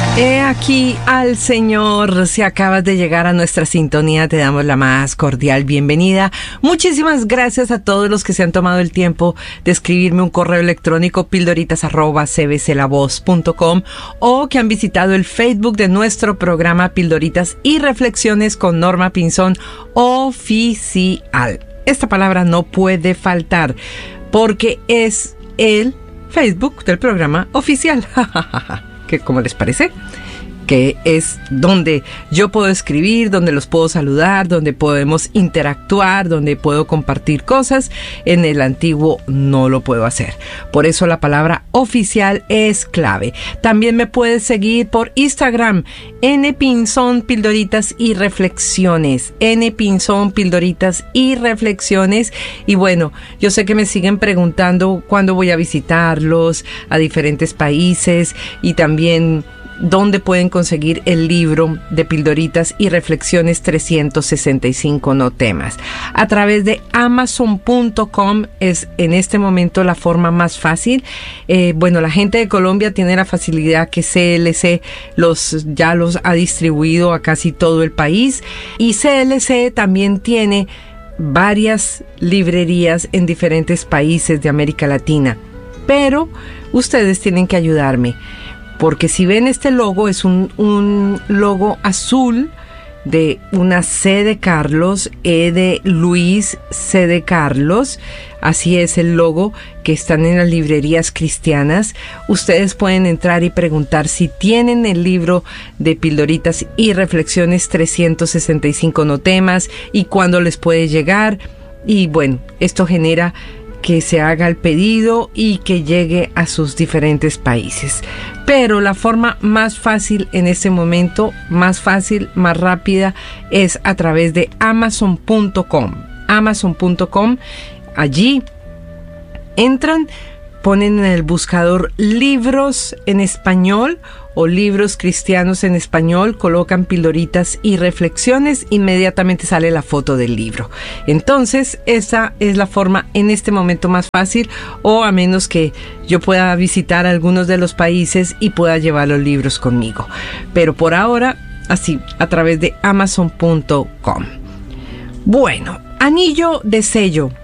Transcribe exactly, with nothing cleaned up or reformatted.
He aquí al Señor. Si acabas de llegar a nuestra sintonía, te damos la más cordial bienvenida. Muchísimas gracias a todos los que se han tomado el tiempo de escribirme un correo electrónico pildoritas arroba c b c la voz punto com o que han visitado el Facebook de nuestro programa Pildoritas y Reflexiones con Norma Pinzón Oficial. Esta palabra no puede faltar porque es el Facebook del programa oficial. ¿Qué, cómo les parece? Que es donde yo puedo escribir, donde los puedo saludar, donde podemos interactuar, donde puedo compartir cosas. En el antiguo no lo puedo hacer. Por eso la palabra oficial es clave. También me puedes seguir por Instagram, N Pinzón Pildoritas y Reflexiones. N Pinzón Pildoritas y Reflexiones. Y bueno, yo sé que me siguen preguntando cuándo voy a visitarlos a diferentes países y también ¿dónde pueden conseguir el libro de Pildoritas y Reflexiones trescientos sesenta y cinco no temas? A través de amazon punto com es en este momento la forma más fácil. Eh, bueno, la gente de Colombia tiene la facilidad que C L C los, ya los ha distribuido a casi todo el país. Y C L C también tiene varias librerías en diferentes países de América Latina. Pero ustedes tienen que ayudarme. Porque si ven este logo, es un, un logo azul de una C de Carlos, E de Luis, C de Carlos. Así es el logo que están en las librerías cristianas. Ustedes pueden entrar y preguntar si tienen el libro de Pildoritas y Reflexiones trescientos sesenta y cinco no temas y cuándo les puede llegar. Y bueno, esto genera que se haga el pedido y que llegue a sus diferentes países. Pero la forma más fácil en este momento, más fácil, más rápida, es a través de amazon punto com. amazon punto com. Allí entran, ponen en el buscador libros en español o libros cristianos en español, colocan Pildoritas y Reflexiones, inmediatamente sale la foto del libro. Entonces, esa es la forma en este momento más fácil, o a menos que yo pueda visitar algunos de los países y pueda llevar los libros conmigo. Pero por ahora, así, a través de amazon punto com. Bueno, anillo de sello.